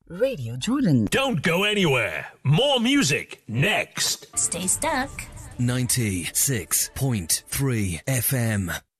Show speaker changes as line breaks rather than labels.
Radio Jordan.
Don't go anywhere. More music next.
Stay stuck.
96.3 FM.